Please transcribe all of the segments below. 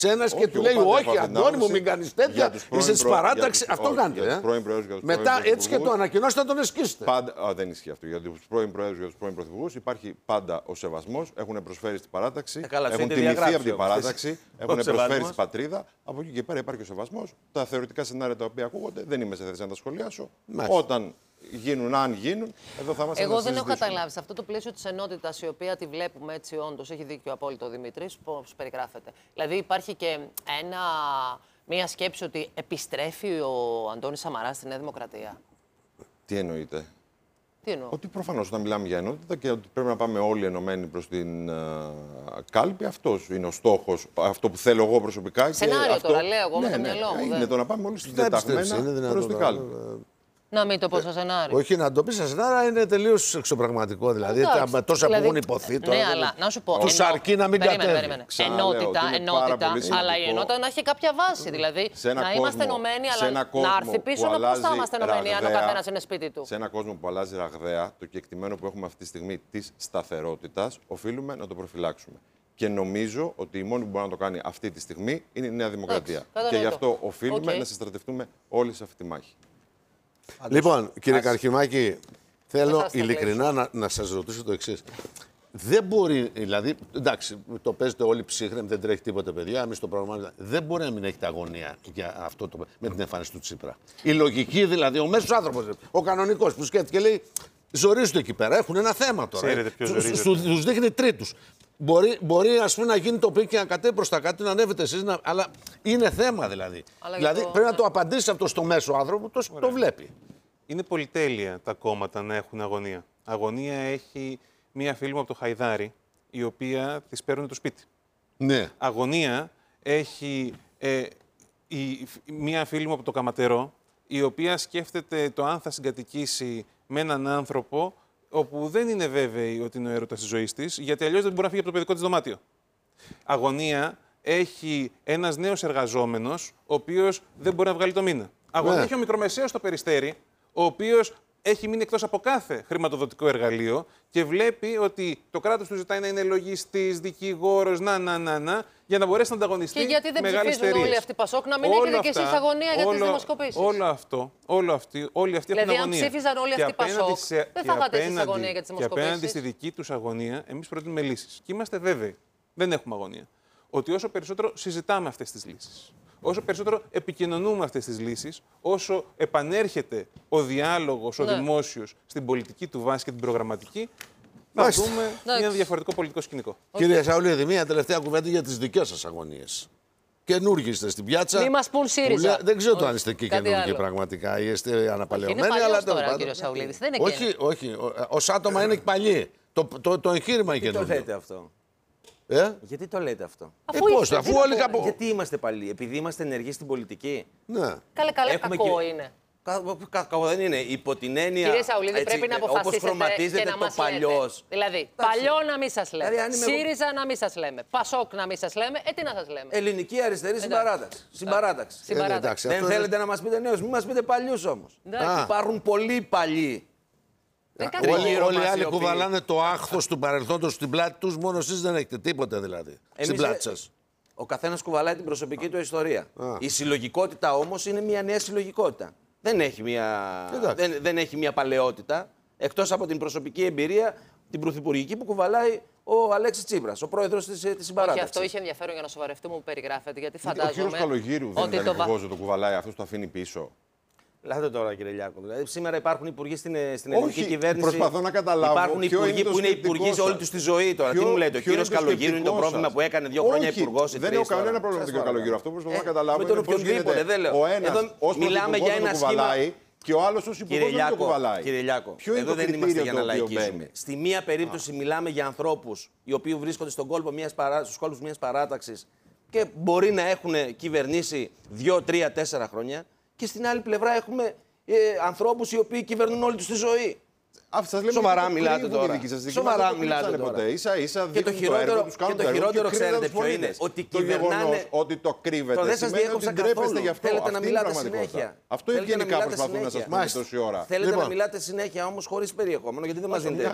Τσένας και του λέει: Όχι, Αντώνη μου, μην κάνεις τέτοια. Είσαι της παράταξης. Αυτό κάνετε. Μετά έτσι και το ανακοινώσετε, θα τον εσκίσετε. Δεν ισχύει αυτό. Για τους πρώην Προέδρους και τους πρώην Πρωθυπουργούς υπάρχει πάντα ο σεβασμός. Έχουν προσφέρει στην παράταξη, έχουν τιμηθεί από την παράταξη, έχουν προσφέρει στην πατρίδα. Από εκεί και πέρα υπάρχει ο σεβασμός. Τα θεωρητικά σενάρια τα οποία ακούγονται δεν είμαι σε θέση να τα σχολιάσω. Όταν γίνουν, αν γίνουν, εδώ θα είμαστε. Εγώ δεν έχω καταλάβει σε αυτό το πλαίσιο της ενότητας, η οποία τη βλέπουμε έτσι όντως, έχει δίκιο απόλυτο ο Δημήτρης, πώς περιγράφεται. Δηλαδή υπάρχει και μία σκέψη ότι επιστρέφει ο Αντώνης Σαμαράς στη Νέα Δημοκρατία. Τι εννοείται? Τι εννοώ? Ότι προφανώς όταν μιλάμε για ενότητα και ότι πρέπει να πάμε όλοι ενωμένοι προς την κάλπη, αυτός είναι ο στόχος, αυτό που θέλω εγώ προσωπικά. Σενάριο αυτό... τώρα λέω εγώ με το μυαλό μου. Είναι το να πάμε όλοι συντεταγμένα προς την κάλπη. Να μην το πω σαν σενάριο. Όχι, να το πει σαν σενάριο είναι τελείως εξωπραγματικό. Δηλαδή, τόσα που έχουν υποθεί τώρα. Ναι, αλλά να σου πω. Τους αρκεί να μην κατέβει. Ενότητα, αλλά η ενότητα να έχει κάποια βάση. Δηλαδή, να είμαστε ενωμένοι, αλλά να έρθει πίσω να πώς θα είμαστε ενωμένοι αν ο καθένας είναι σπίτι του. Σε ένα κόσμο που αλλάζει ραγδαία, το κεκτημένο που έχουμε αυτή τη στιγμή της σταθερότητας, οφείλουμε να το προφυλάξουμε. Και νομίζω ότι η μόνη που μπορεί να το κάνει αυτή τη στιγμή είναι η Νέα Δημοκρατία. Και γι' αυτό οφείλουμε να συστρατευτούμε όλοι σε αυτή τη μάχη. Λοιπόν, κύριε Καρχιμάκη, θέλω ειλικρινά να σας ρωτήσω το εξής. Δεν μπορεί, δηλαδή, εντάξει, το παίζετε όλοι ψύχρεμοι, δεν τρέχει τίποτα, παιδιά. Εμείς το πρόγραμμα. Δεν μπορεί να μην έχετε αγωνία για αυτό με την εμφάνιση του Τσίπρα. Η λογική, δηλαδή, ο μέσος άνθρωπος, ο κανονικός που σκέφτηκε, λέει: ζορίζονται εκεί πέρα, έχουν ένα θέμα τώρα. Τους δείχνει τρίτους. Μπορεί ας πούμε, να γίνει το πικ και να κατέβει προς τα κάτω, να ανέβετε εσείς, αλλά είναι θέμα δηλαδή. Δηλαδή πρέπει να το απαντήσει αυτό στο μέσο άνθρωπο, το βλέπει. Είναι πολυτέλεια τα κόμματα να έχουν αγωνία. Αγωνία έχει μία φίλη μου από το Χαϊδάρι, η οποία της παίρνει το σπίτι. Ναι. Αγωνία έχει μία φίλη μου από το Καματερό, η οποία σκέφτεται το αν θα συγκατοικήσει με έναν άνθρωπο όπου δεν είναι βέβαιη ότι είναι ο έρωτας της ζωής της, γιατί αλλιώς δεν μπορεί να φύγει από το παιδικό της δωμάτιο. Αγωνία έχει ένας νέος εργαζόμενος, ο οποίος δεν μπορεί να βγάλει το μήνα. Αγωνία έχει ο μικρομεσαίος στο Περιστέρι, ο οποίος έχει μείνει εκτός από κάθε χρηματοδοτικό εργαλείο και βλέπει ότι το κράτος του ζητάει να είναι λογιστής, δικηγόρος, για να μπορέσει να ανταγωνιστεί. Και γιατί δεν ψηφίζουν όλοι αυτοί Πασόκ, να μην έχετε κι εσείς αγωνία για τις δημοσκοπήσεις. Όλοι αυτοί δηλαδή, έχουν αγωνία. Δηλαδή, αν ψήφιζαν όλοι αυτοί Πασόκ, δεν θα είχατε εσείς αγωνία για τις δημοσκοπήσεις. Και απέναντι στη δική τους αγωνία, εμείς προτείνουμε λύσεις. Και είμαστε βέβαιοι, δεν έχουμε αγωνία, ότι όσο περισσότερο συζητάμε αυτές τις λύσεις, όσο περισσότερο επικοινωνούμε αυτές τις λύσεις, όσο επανέρχεται ο διάλογος, ο δημόσιος στην πολιτική του βάση και την προγραμματική, θα δούμε ένα διαφορετικό πολιτικό σκηνικό. Κύριε Σαουλίδη, μία τελευταία κουβέντα για τις δικές σας αγωνίες. Καινούργοι είστε στην πιάτσα. Μη μας πουν ΣΥΡΙΖΑ. Δεν ξέρω το αν είστε και καινούργοι πραγματικά. Είστε αναπαλαιωμένοι, αλλά τέλος πάντων. Κύριο Σαουλίδης, δεν είναι όχι, όχι. Ως άτομα είναι παλιοί. Το εγχείρημα είναι καινούργιο. Τι το λέτε αυτό? Γιατί το λέτε αυτό? Αφού όλοι κάπου. Γιατί είμαστε παλιοί? Επειδή είμαστε ενεργοί στην πολιτική? Ναι. Καλά, κακό είναι. Κακό δεν είναι. Υπό την έννοια. Κύριε Σαουλίδη, πρέπει να αποφασίσετε και να μας λέτε. Δηλαδή, παλιό να μην σας λέμε. ΣΥΡΙΖΑ να μην σας λέμε. Πασόκ να μην σας λέμε. Τι να σας λέμε? Ελληνική αριστερή συμπαράταξη. Δεν θέλετε να μας πείτε νέους, μην μας πείτε παλιούς όμως. Υπάρχουν πολλοί παλιοί. Όλοι οι άλλοι κουβαλάνε το άχθος του παρελθόντος στην πλάτη τους, μόνο εσείς δεν έχετε τίποτα δηλαδή στην πλάτη σας. Ο καθένας κουβαλάει την προσωπική του ιστορία. Η συλλογικότητα όμως είναι μια νέα συλλογικότητα. Δεν έχει μια παλαιότητα, εκτός από την προσωπική εμπειρία, την πρωθυπουργική που κουβαλάει ο Αλέξης Τσίπρας, ο πρόεδρος της συμπαράταξης. Και αυτό είχε ενδιαφέρον για να σοβαρευτούμε που περιγράφεται, γιατί φαντάζομαι. Ο κύριος Καλογύρου δεν είναι ακριβώς το κουβαλάει, αυτός το αφήνει πίσω. Λάτε τώρα, κύριε Λιάκο. Δηλαδή, σήμερα υπάρχουν υπουργοί στην ελληνική κυβέρνηση. Προσπαθώ να καταλάβω. Υπάρχουν υπουργοί που είναι υπουργοί σε όλη του τη ζωή τώρα. Τι μου λέτε, ο κύριος Καλογύρου είναι το πρόβλημα που έκανε 2 χρόνια υπουργός. Δεν έχω κανένα πρόβλημα με τον κύριο Καλογύρου. Αυτό προσπαθώ να καταλάβω. Με τον οποιοδήποτε, δεν λέω. Ο ένας ως μιλάμε για ένα σχήμα. Και ο άλλος ως υπουργός δεν το κουβαλάει. Κύριε Λιάκο, εδώ δεν είμαστε για να λαϊκίσουμε. Στη μία περίπτωση μιλάμε για ανθρώπους οι οποίοι βρίσκονται στους κόλπους μιας παράταξης και μπορεί να έχουν κυβερνήσει 2, 3, 4 χρόνια. Και στην άλλη πλευρά έχουμε ανθρώπους οι οποίοι κυβερνούν όλη τους τη ζωή. Σοβαρά μιλάτε τώρα. Σοβαρά μιλάτε τώρα. Ίσα-ίσα και το χειρότερο ξέρετε ποιο είναι. Ότι κυβερνάνε. Ότι το κρύβετε. Δεν σας διέκοψα καθόλου. Θέλετε να μιλάτε συνέχεια. Αυτό γενικά προσπαθούμε να σας πούμε τόση ώρα. Θέλετε να μιλάτε συνέχεια όμως χωρίς περιεχόμενο, γιατί δεν μας δίνετε.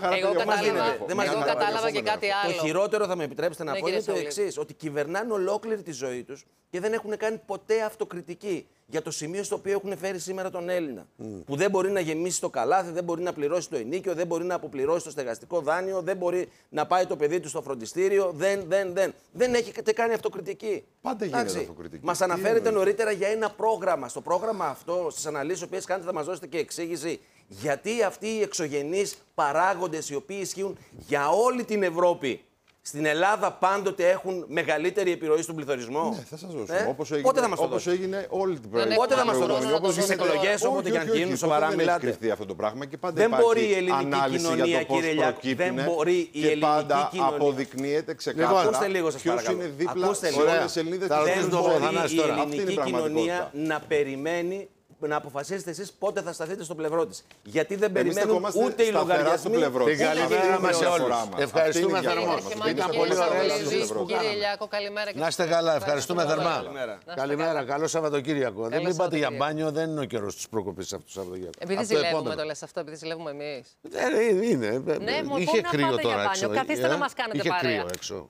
Εγώ κατάλαβα και κάτι άλλο. Το χειρότερο, θα με επιτρέψετε να πω, είναι το εξής: ότι κυβερνάνε ολόκληρη τη ζωή τους και δεν έχουν κάνει ποτέ αυτοκριτική για το σημείο στο οποίο έχουν φέρει σήμερα τον Έλληνα. Που δεν μπορεί να γεμίσει το καλάθι, δεν μπορεί να πληρώσει το ενίκιο, δεν μπορεί να αποπληρώσει το στεγαστικό δάνειο, δεν μπορεί να πάει το παιδί του στο φροντιστήριο. Δεν έχετε κάνει αυτοκριτική. Πάντα γίνεται αυτοκριτική. Μας αναφέρετε νωρίτερα για ένα πρόγραμμα. Στο πρόγραμμα αυτό, στις αναλύσεις που κάνετε, θα μας δώσετε και εξήγηση γιατί αυτοί οι εξωγενείς παράγοντες οι οποίοι ισχύουν για όλη την Ευρώπη, στην Ελλάδα πάντοτε έχουν μεγαλύτερη επιρροή στον πληθωρισμό. Ναι, θα σας δώσω. Όπως έγινε όλη την προηγούμενη. Πότε θα μας το δώσουν? Στις εκλογές, όποτε και αν γίνουν, σοβαρά μιλάτε. Δεν έχει κρυφτεί αυτό το πράγμα και πάντα δεν μπορεί η υπάρχει ελληνική κοινωνία, κύριε Λιάκο. Δεν μπορεί η ελληνική κοινωνία. Αποδεικνύεται ξεκάθαρα. Ακούστε λίγο, σας παρακαλώ. Ποιος είναι δίπλα σε όλες τις Ελληνίδες. Δεν μπορεί η ελληνική κοινωνία να περιμένει να αποφασίσετε εσείς πότε θα σταθείτε στο πλευρό της. Γιατί δεν περιμένουν ούτε οι λογαριασμοί. Την καλημέρα μας σε όλους. Ευχαριστούμε θερμά. Ήταν πολύ ωραία. Κύριε Λιάκο, καλημέρα. Να είστε καλά, ευχαριστούμε θερμά. Καλημέρα, καλό Σαββατοκύριακο. Δεν μην πάτε για μπάνιο, δεν είναι ο καιρός της προκοπής αυτού του Σαββατοκύριακου. Επειδή ζηλεύουμε το λες αυτό, επειδή ζηλεύουμε εμείς. Είναι. Είχε κρύο τώρα έξω. Καθίστε να μας κάνετε παρέα. Είχε κρύο έξω.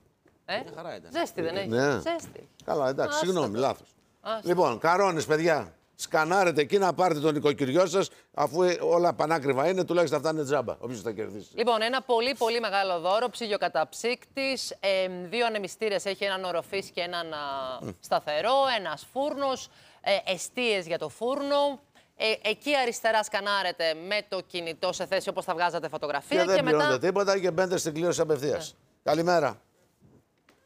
Ζέστη δεν έχει. Ζέστη. Καλά, εντάξει, συγγνώμη, λάθος. Λοιπόν, καρόνες, παιδιά. Σκανάρετε εκεί να πάρετε τον οικοκυριό σας, αφού όλα πανάκριβα είναι, τουλάχιστον αυτά είναι τζάμπα. Όποιος θα κερδίσει. Λοιπόν, ένα πολύ μεγάλο δώρο, ψυγειοκαταψύκτης, 2 ανεμιστήρες, έχει έναν οροφής και έναν σταθερό, ένας φούρνος, εστίες για το φούρνο. Εκεί αριστερά σκανάρετε με το κινητό σε θέση όπως θα βγάζατε φωτογραφία. Και δεν πληρώνετε τίποτα και μπαίνετε στην κλήρωση απευθείας. Καλημέρα.